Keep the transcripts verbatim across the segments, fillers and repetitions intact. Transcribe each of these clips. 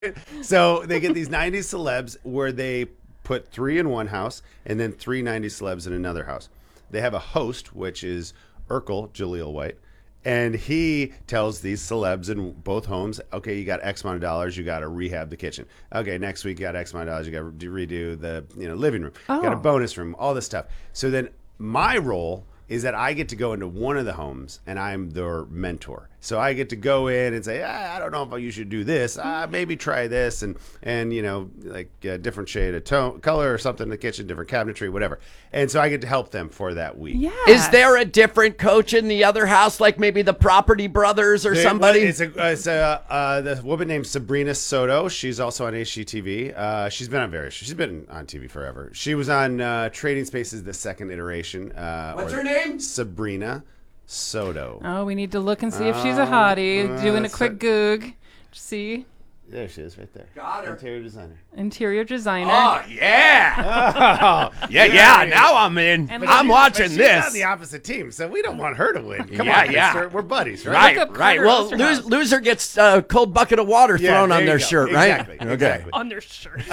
So they get these nineties celebs where they put three in one house and then three nineties celebs in another house. They have a host, which is Urkel, Jaleel White, and he tells these celebs in both homes, okay, you got X amount of dollars, you got to rehab the kitchen. Okay, next week you got X amount of dollars, you got to redo the you know living room. Oh. You got a bonus room, all this stuff. So then my role is that I get to go into one of the homes and I'm their mentor. So I get to go in and say, ah, I don't know if you should do this. Ah, maybe try this, and and you know, like a different shade of tone, color or something in the kitchen, different cabinetry, whatever. And so I get to help them for that week. Yeah. Is there a different coach in the other house, like maybe the Property Brothers or They- somebody? It's a, it's a uh, the woman named Sabrina Soto. She's also on H G T V. Uh, she's been on various. She's been on T V forever. She was on uh, Trading Spaces, the second iteration. Uh, What's or- her name? Sabrina Soto. Oh, we need to look and see if she's a hottie. Uh, Doing a so- quick goog. See? There she is, right there. Got her. Interior designer. Interior designer. Oh, yeah. yeah, yeah. Now I'm in. And I'm look- watching She's this. on the opposite team, so we don't want her to win. Come Yeah, on, yeah. mister. We're buddies, right? Right, up right. Carter Well, Osterhouse. lose, loser gets a cold bucket of water Yeah, thrown there on you their go. shirt, right? Exactly. Okay. Exactly. Undershirt.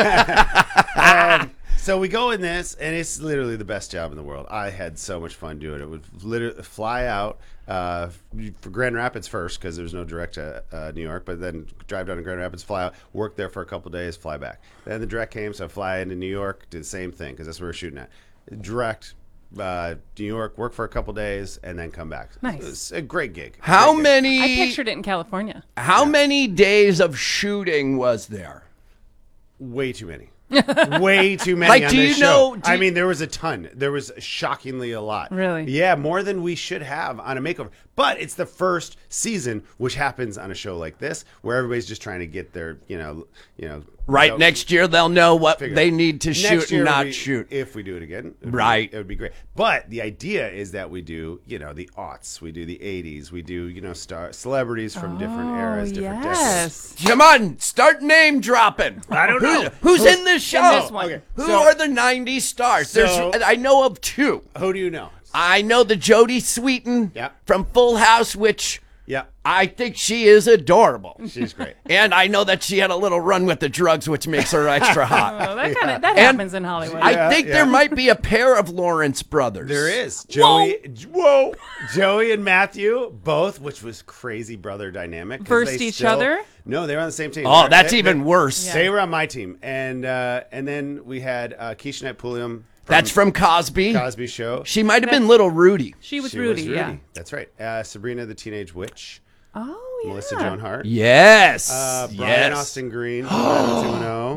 Um, so we go in this, and it's literally the best job in the world. I had so much fun doing it. Would literally fly out uh, for Grand Rapids first because there's no direct to uh, New York, but then drive down to Grand Rapids, fly out, work there for a couple days, fly back. Then the direct came, so I fly into New York, do the same thing because that's where we're shooting at. Direct. Uh, New York, work for a couple days, and then come back. Nice. It's a great gig. How Great gig. many? I pictured it in California. How many days of shooting was there? Way too many. Way too many. Like, on do this you show. know- do I you- mean, there was a ton. There was shockingly a lot. Really? Yeah, more than we should have on a makeover. But it's the first season, which happens on a show like this, where everybody's just trying to get their, you know, you know. Right, so- next year they'll know what figure they out. need to Next shoot year and would not be- shoot. If we do it again, it would be- Right. it would be great. But the idea is that we do, you know, the aughts, we do the eighties, we do, you know, star celebrities from different Oh, eras, different decades. yes. Come on, start name dropping. I don't Who- know. Who's Who's in this show? this one? Okay. Who So- are the nineties stars? So- There's, I know of two. Who do you know? I know the Jodie Sweetin Yeah. from Full House, which Yeah, I think she is adorable. she's great. And I know that she had a little run with the drugs, which makes her extra hot. Oh, that kind of that And happens in Hollywood. I Yeah, think yeah. there might be a pair of Lawrence brothers. There is Joey. Whoa, Joey and Matthew both, which was crazy brother dynamic. 'cause Versed they each still- other? No, they were on the same team. Oh, They- that's they- even they- worse. They were on my team, and uh, and then we had uh, Keisha Knight Pulliam. That's from Cosby. Cosby Show. She might have been little Rudy. she was She Rudy, was Rudy. yeah. That's right. Uh, Sabrina the Teenage Witch. Oh, yeah. Melissa Joan Hart. Yes. Uh, Brian yes. Austin Green. nine oh two one oh.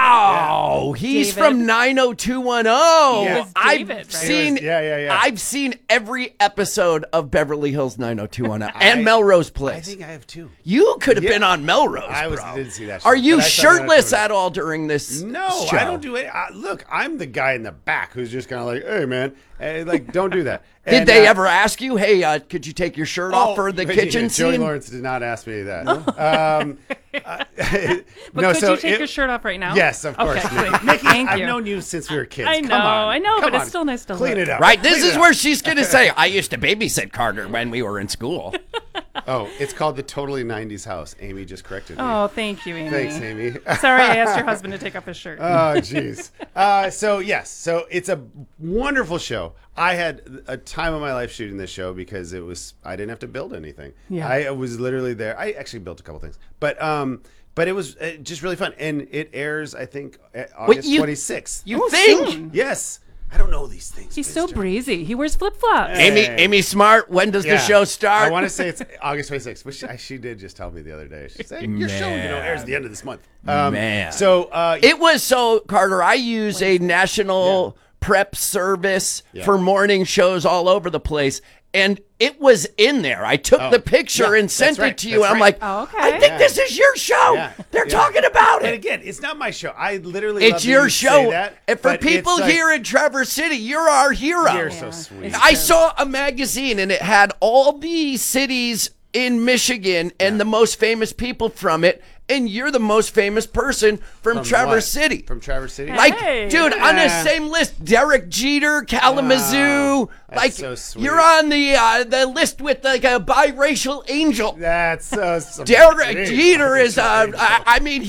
Wow, he's David. from nine oh two one oh. He was I've David, right? seen He was- yeah, yeah, yeah. I've seen every episode of Beverly Hills nine oh two one oh and I- Melrose I Place. think I have two. you could have Yeah. been on Melrose. I was bro. didn't see that. Show, Are you but I saw that shirtless episode. at all during this? No, show? I don't do it. Uh, look, I'm the guy in the back who's just kind of like, "Hey, man, hey, like, don't do that." Did And, they uh, ever ask you, "Hey, uh, could you take your shirt off for the but kitchen yeah, Joey scene"? Lawrence did not ask me that. um, uh, But no, could so you take it- your shirt off right now? Yes, of course. Okay, Nikki. great. Nikki, Thank I've you. known you since we were kids. I Come know, on. I know, Come but it's on. still nice to clean look. it up. Right, this Clean is it up. where she's gonna say, "I used to babysit Carter when we were in school." Oh, it's called the Totally nineties House. Amy just corrected me. Oh, thank you, Amy. Thanks, Amy. Sorry, I asked your husband to take off his shirt. Oh, jeez. Uh, so, yes. So, it's a wonderful show. I had a time of my life shooting this show because it was, I didn't have to build anything. Yeah. I was literally there. I actually built a couple things. But, um, but it was uh, just really fun. And it airs, I think, uh, August you- twenty-sixth. You Oh, think? soon. Yes. I don't know these things. He's so mister. breezy. He wears flip flops. Amy, Hey. Amy Smart. When does Yeah. the show start? I want to say it's August twenty-sixth, which I, she did just tell me the other day. She said, your show, you know, airs at the end of this month. Um, Man. So, uh, It was so, Carter, I use a national prep service Yeah. for morning shows all over the place. And it was in there. I took Oh, the picture yeah, and sent that's right, it to you. that's And I'm right. like, Oh, okay. I think Yeah. this is your show. Yeah, They're yeah. talking about and it. again, it's not my show. I literally It's love your that you show. say that, and for but people it's like, here in Traverse City, you're our hero. you're Yeah. so sweet. It's I true. saw a magazine and it had all the cities in Michigan and the most famous people from it. and you're the most famous person from, From Traverse what? City. From Traverse City. Like, Hey. dude, on the Yeah. same list, Derek Jeter, Kalamazoo. Wow, that's like, so sweet. you're on the uh, the list with like a biracial angel. That's so. sweet. Derek Jeter is, uh, I, I mean,